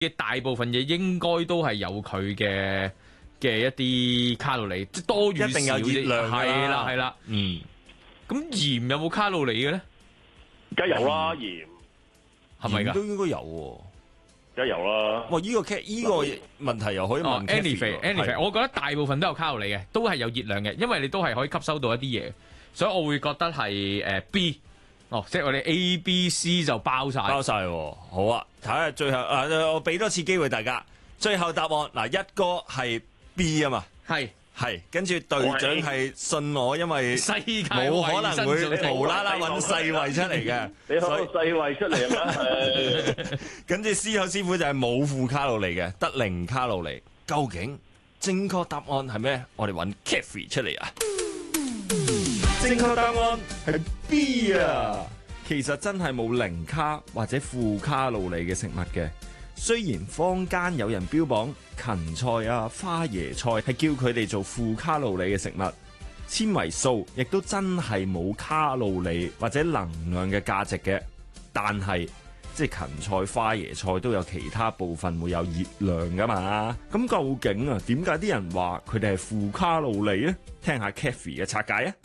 嘅大部分嘢應該都係有佢嘅一啲卡路里，即係多與少一定有熱量㗎啦係啦。 嗯， 咁鹽有冇卡路里嘅咧？ 梗係有啦，鹽係咪㗎？ 都應該有喎。 梗係有啦。 哇！依個問題又可以問 anyway， 係我覺得大部分都有卡路里嘅，都係有熱量嘅，因為你都係可以吸收到一啲嘢，所以我會覺得係B。即係我哋 A、B、C 就包晒喎。好啊，睇下最後我俾多次機會大家。最後答案嗱，一哥係 B 啊嘛，係，跟住隊長係信我，因為世界冇可能會無啦啦揾世衛出嚟嘅， 你攞世衛出嚟啊！ 跟住思考師傅就係冇負卡路里嘅，得0卡路里。究竟正確答案係咩？我哋揾 Kathy 出嚟啊！正確答案係 B 啊！其實真係冇0卡或者負卡路里嘅食物嘅。雖然坊間有人標榜芹菜啊、花椰菜係叫佢哋做負卡路里嘅食物，纖維素亦都真係冇卡路里或者能量嘅價值嘅。但係即係芹菜、花椰菜都有其他部分會有熱量噶嘛。咁究竟啊，點解啲人話佢哋係負卡路里呢？聽下 Kathy 嘅拆解啊！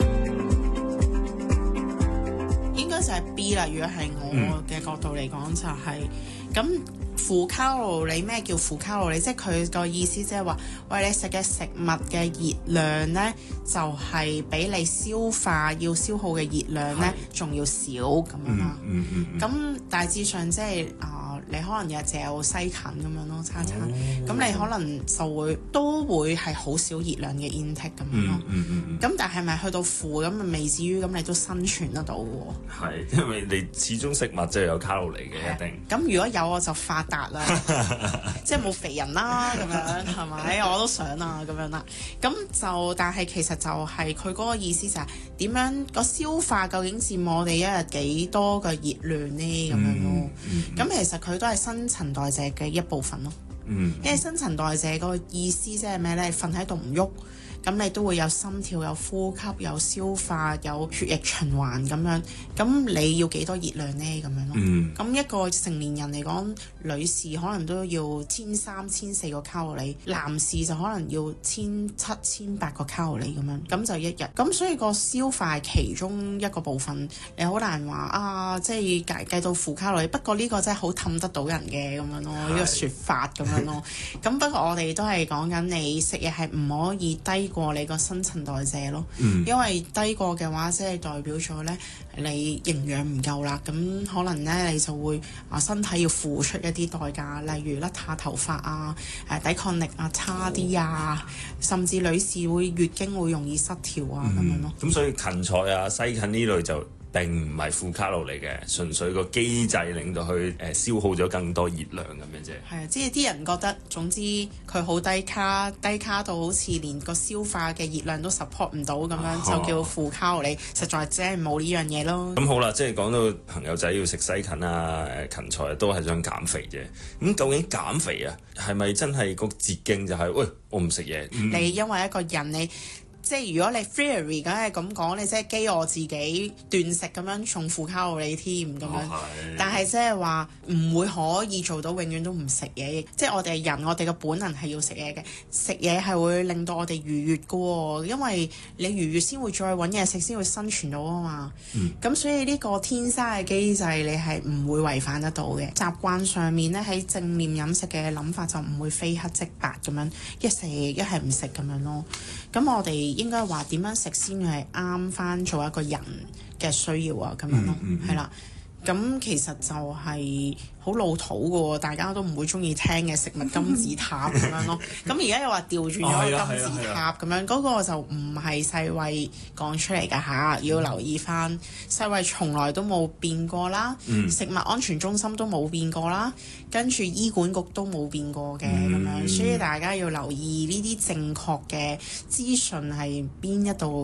應該就係 B 啦。如果係我嘅角度嚟講，就係咁。負卡路里，咩叫負卡路里？即係佢個意思，即係話，喂，你食嘅食物嘅熱量呢，就係比你消化要消耗嘅熱量呢，仲要少咁樣啦。咁大致上即係你可能日日有西芹咁樣咯，餐餐。咁你可能都會係好少熱量嘅 intake 咁樣咯。咁但係咪去到負咁未至於咁你都生存得到喎？ 係，因為你始終食物即係有卡路里嘅一定。 咁如果有我就發達啦，即係冇肥人啦咁樣，係咪？我都想啊咁樣啦。咁就但係其實就係佢嗰個意思就係點樣個消化究竟佔我哋一日幾多嘅熱量呢？咁樣咯。咁其實佢都係新陳代謝嘅一部分咯。因為新陳代謝個意思即係咩呢？瞓喺度唔喐。咁你都會有心跳、有呼吸、有消化、有血液循環咁樣。咁你要幾多熱量呢？咁樣咯。咁一個成年人嚟講，女士可能都要1300、1400個卡路里，男士就可能要1700、1800個卡路里咁樣。咁就一日。咁所以個消化係其中一個部分，你好難話即係計到負卡路里。不過呢個真係好氹得到人嘅咁樣咯，呢個説法咁樣咯。咁不過我哋都係講緊你食嘢係唔可以低過你個新陳代謝咯。因為低過嘅話，即係代表咗咧你營養唔夠啦，咁可能咧你就會身體要付出一啲代價，例如甩下頭髮啊、抵抗力啊差啲啊，甚至女士會月經會容易失調啊咁樣咯。 咁所以芹菜啊、西芹呢類就並唔係負卡路里嘅，純粹個機制令到佢消耗咗更多熱量咁樣啫。 係啊，即係啲人覺得總之佢好低卡到好似連個消化嘅熱量都 support 唔到咁樣，就叫負卡路里。實在真係冇呢樣嘢咯。 咁好啦，即係講到朋友仔要食西芹啊、芹菜都係想減肥啫。咁究竟減肥啊，係咪真係個捷徑就係喂我唔食嘢？ 你因為一個人你。即係如果你 theory 梗係咁講，你即係飢餓自己斷食咁樣重負卡路里添咁樣。但係即係話唔會可以做到永遠都唔食嘢，即係我哋人，我哋嘅本能係要食嘢嘅。食嘢係會令到我哋愉悅嘅喎，因為你愉悅先會再揾嘢食，先會生存到啊嘛。咁所以呢個天生嘅機制你係唔會違反得到嘅。習慣上面咧，喺正念飲食嘅諗法就唔會非黑即白咁樣，一食一係唔食咁樣咯。咁我哋應該話點樣食先係啱翻做一個人嘅需要啊，咁樣咯，係啦。咁其實就係好老土嘅喎，大家都唔會中意聽嘅食物金字塔咁樣咯。咁而家又話調轉咗個金字塔咁樣，嗰個就唔係世衛講出嚟㗎嚇，要留意翻。世衛從來都冇變過啦，食物安全中心都冇變過啦，跟住醫管局都冇變過嘅咁樣，所以大家要留意呢啲正確嘅資訊係邊一度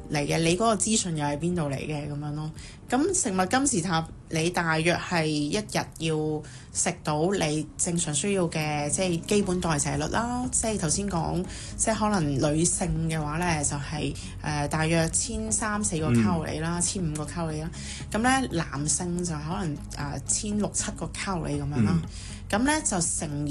嚟嘅？你嗰個資訊又係邊度嚟嘅咁樣咯？咁食物金字塔你大約係一日要食到你正常需要嘅即係基本代謝率啦。即係頭先講，即係可能女性嘅話咧就係、大約1300-1400個卡路里啦，1500個卡路里啦。咁咧男性就可能1600-1700個卡路里咁樣啦。咁咧就乘